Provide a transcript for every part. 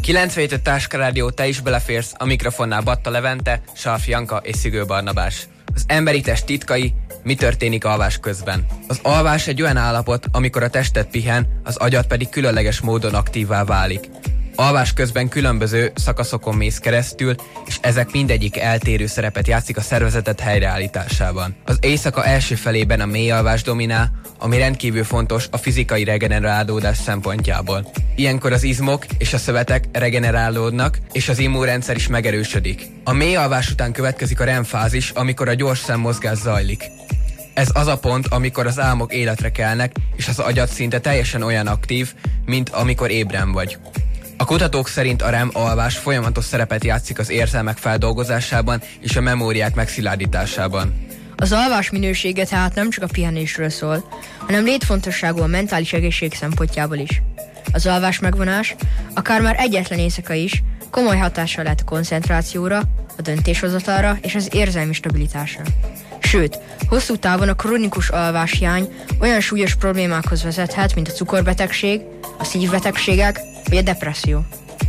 97 Táskarádió, te is beleférsz, a mikrofonnál Batta Levente, Salf Janka és Szigő Barnabás. Az emberi test titkai, mi történik alvás közben. Az alvás egy olyan állapot, amikor a testet pihen, az agyat pedig különleges módon aktívvá válik. Alvás közben különböző szakaszokon mész keresztül, és ezek mindegyik eltérő szerepet játszik a szervezetet helyreállításában. Az éjszaka első felében a mély alvás dominál, ami rendkívül fontos a fizikai regenerálódás szempontjából. Ilyenkor az izmok és a szövetek regenerálódnak, és az immunrendszer is megerősödik. A mély alvás után következik a REM fázis, amikor a gyors szemmozgás zajlik. Ez az a pont, amikor az álmok életre kelnek, és az agyad szinte teljesen olyan aktív, mint amikor ébren vagy. A kutatók szerint a REM alvás folyamatos szerepet játszik az érzelmek feldolgozásában és a memóriák megszilárdításában. Az alvás minősége tehát nem csak a pihenésről szól, hanem létfontosságú a mentális egészség szempontjából is. Az alvás megvonás, akár már egyetlen éjszaka is, komoly hatással lehet a koncentrációra, a döntéshozatalra és az érzelmi stabilitásra. Sőt, hosszú távon a krónikus alváshiány olyan súlyos problémákhoz vezethet, mint a cukorbetegség, a szívbetegségek vagy a depresszió.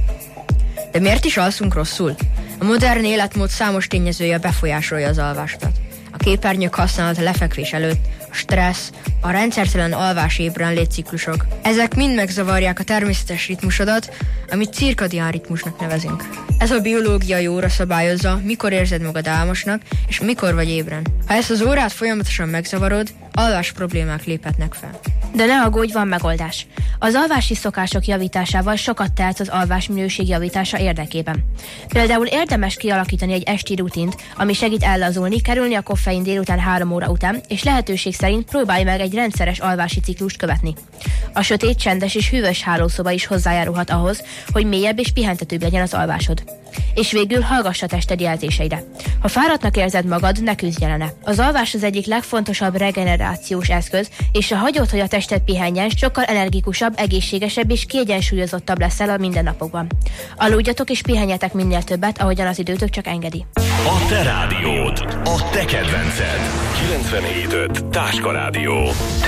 De miért is alszunk rosszul? A modern életmód számos tényezője befolyásolja az alvást. A képernyők használata lefekvés előtt, a stressz, a rendszertelen alvás-ébren létciklusok. Ezek mind megzavarják a természetes ritmusodat, amit cirkadián ritmusnak nevezünk. Ez a biológiai óra szabályozza, mikor érzed magad álmosnak, és mikor vagy ébren. Ha ezt az órát folyamatosan megzavarod, alvás problémák léphetnek fel. De ne aggódj, van megoldás. Az alvási szokások javításával sokat tehetsz az alvás minőség javítása érdekében. Például érdemes kialakítani egy esti rutint, ami segít ellazulni, kerülni a koffein délután 3 óra után, és lehetőség szerint próbálj meg egy rendszeres alvási ciklust követni. A sötét, csendes és hűvös hálószoba is hozzájárulhat ahhoz, hogy mélyebb és pihentetőbb legyen az alvásod. És végül hallgass a tested jelzéseire. Ha fáradtnak érzed magad, ne küzdj ellene. Az alvás az egyik legfontosabb regenerációs eszköz, és ha hagyod, hogy a tested pihenjen, sokkal energikusabb, egészségesebb és kiegyensúlyozottabb leszel a mindennapokban. Aludjatok és pihenjetek minél többet, ahogyan az időtök csak engedi. A te rádiód, a te kedvenced. 97.5 Táskarádió.